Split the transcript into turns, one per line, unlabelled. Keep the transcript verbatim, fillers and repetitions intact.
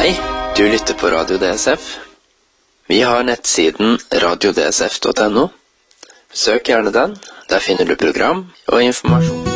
Hei, du lytter på Radio D S F. Vi har nettsiden radio d s f punktum n o. Besøk gjerne den. Der finner du program og informasjon.